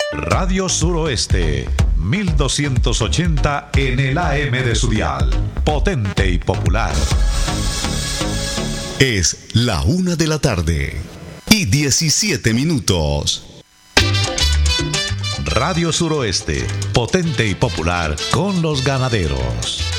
Radio Suroeste, 1280 en el AM de su dial. Potente y popular. Es la 1:17 p.m. Radio Suroeste, potente y popular con los ganaderos.